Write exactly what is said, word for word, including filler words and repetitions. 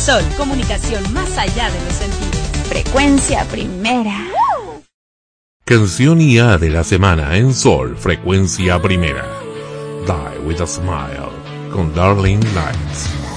Sol, comunicación más allá de los sentidos. Frecuencia primera. Canción I A de la semana en Sol, Frecuencia Primera. Die with a Smile, con Darling Lights.